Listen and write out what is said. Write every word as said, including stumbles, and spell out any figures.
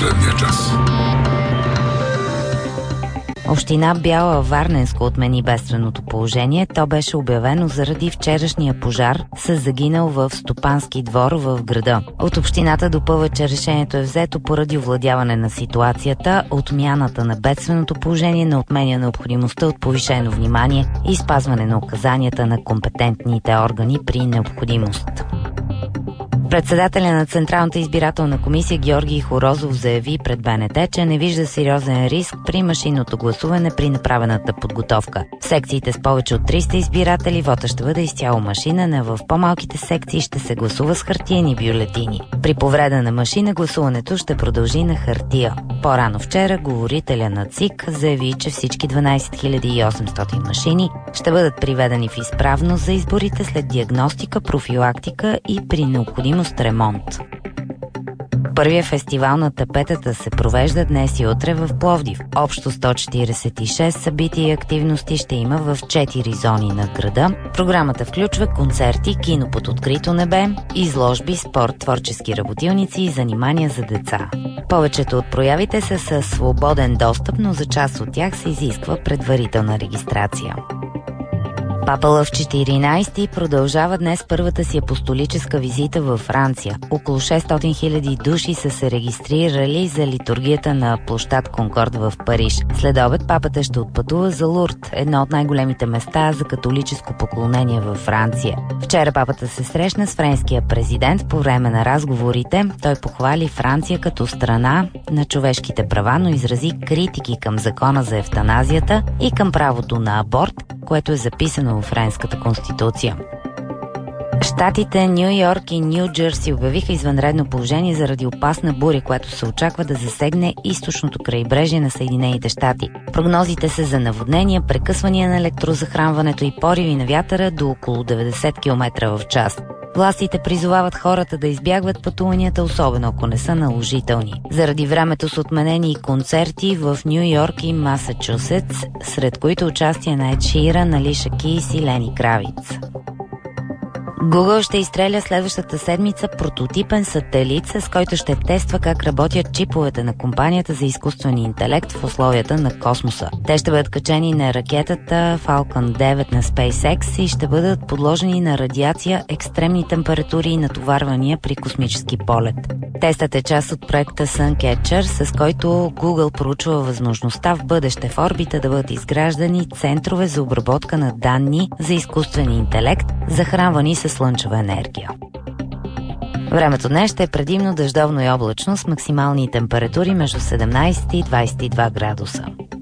последния час. Община Бяла Варненско отмени бедственото положение. То беше обявено заради вчерашния пожар с загинал в стопански двор в града. От общината допълва, че решението е взето поради овладяване на ситуацията. Отмяната на бедственото положение не отменя необходимостта от повишено внимание и спазване на указанията на компетентните органи при необходимост. Председателя на Централната избирателна комисия Георги Хорозов заяви пред БНТ, че не вижда сериозен риск при машинното гласуване при направената подготовка. В секциите с повече от триста избиратели вота ще бъде изцяло машинен, а в по-малките секции ще се гласува с хартиени бюлетини. При повреда на машина гласуването ще продължи на хартия. По-рано вчера говорителя на ЦИК заяви, че всички дванадесет хиляди и осемстотин машини ще бъдат приведени в изправност за изборите след диагностика, профилактика и при необходимост ремонт. Първия фестивал на тапетата се провежда днес и утре в Пловдив. Общо сто четиридесет и шест събития и активности ще има в четири зони на града. Програмата включва концерти, кино под открито небе, изложби, спорт, творчески работилници и занимания за деца. Повечето от проявите са със свободен достъп, но за част от тях се изисква предварителна регистрация. Папа Лъв четиринадесети продължава днес първата си апостолическа визита във Франция. Около шестстотин хиляди души са се регистрирали за литургията на площад Конкорд в Париж. След обед папата ще отпътува за Лурд, едно от най-големите места за католическо поклонение във Франция. Вчера папата се срещна с френския президент. По време на разговорите той похвали Франция като страна на човешките права, но изрази критики към закона за евтаназията и към правото на аборт, което е записано в френската конституция. Щатите Ню Йорк и Ню Джерси обявиха извънредно положение заради опасна буря, която се очаква да засегне източното крайбрежие на Съединените щати. Прогнозите са за наводнения, прекъсвания на електрозахранването и пориви на вятъра до около деветдесет километра в час. Властите призовават хората да избягват пътуванията, особено ако не са наложителни. Заради времето са отменени и концерти в Ню Йорк и Масачусетс, сред които участие на Ед Ширан, Алиша Кейс и Лени Кравиц. Google ще изстреля следващата седмица прототипен сателит, с който ще тества как работят чиповете на компанията за изкуствен интелект в условията на космоса. Те ще бъдат качени на ракетата Falcon девет на SpaceX и ще бъдат подложени на радиация, екстремни температури и натоварвания при космически полет. Тестът е част от проекта Suncatcher, с който Google проучва възможността в бъдеще в орбита да бъдат изграждани центрове за обработка на данни за изкуствен интелект, захранвани с слънчева енергия. Времето днес ще е предимно дъждовно и облачно с максимални температури между седемнадесет и двадесет и два градуса.